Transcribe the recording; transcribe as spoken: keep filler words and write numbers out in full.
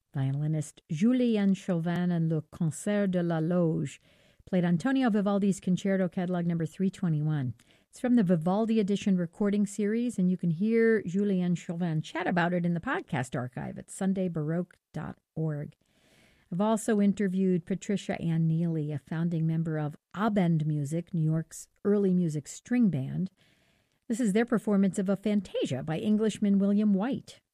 Violinist Julien Chauvin and Le Concert de la Loge played Antonio Vivaldi's Concerto Catalog number three twenty-one. It's from the Vivaldi Edition recording series, and you can hear Julien Chauvin chat about it in the podcast archive at sunday baroque dot org. I've also interviewed Patricia Ann Neely, a founding member of Abend Music, New York's early music string band. This is their performance of a Fantasia by Englishman William White.